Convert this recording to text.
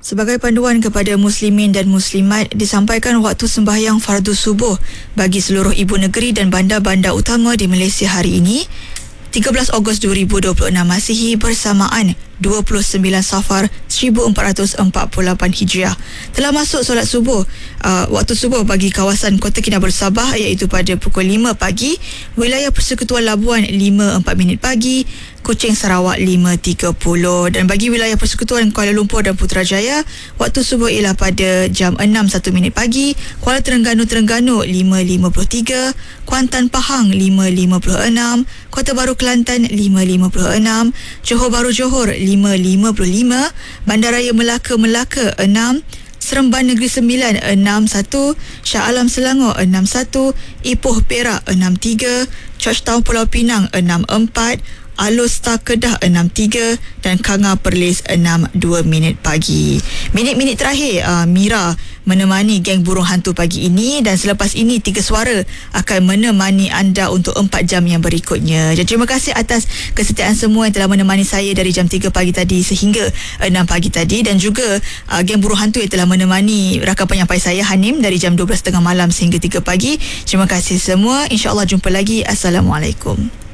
Sebagai panduan kepada muslimin dan muslimat, disampaikan waktu sembahyang fardu subuh bagi seluruh ibu negeri dan bandar-bandar utama di Malaysia hari ini, 13 Ogos 2026 Masihi bersamaan 29 Safar 1448 Hijriah. Telah masuk solat subuh, waktu subuh bagi kawasan Kota Kinabalu Sabah iaitu pada pukul 5 pagi, wilayah Persekutuan Labuan 5.4 pagi, Kuching Sarawak 5.30, dan bagi wilayah Persekutuan Kuala Lumpur dan Putrajaya, waktu subuh ialah pada jam 6.1 pagi, Kuala Terengganu 5.53, Kuantan Pahang 5.56, Kota Baru Kelantan 5.56, Johor Bahru Johor 5.55, Bandaraya Melaka 6, Seremban Negeri Sembilan 61, Shah Alam Selangor 61, Ipoh Perak 63, Georgetown Pulau Pinang 64, Alor Star Kedah 63 dan Kanga Perlis 6.2 pagi. Minit-minit terakhir Mira menemani geng burung hantu pagi ini, dan selepas ini Tiga Suara akan menemani anda untuk 4 jam yang berikutnya. Jadi terima kasih atas kesetiaan semua yang telah menemani saya dari jam 3 pagi tadi sehingga 6 pagi tadi, dan juga geng burung hantu yang telah menemani rakan penyampai saya Hanim dari jam 12.30 malam sehingga 3 pagi. Terima kasih semua. InsyaAllah jumpa lagi. Assalamualaikum.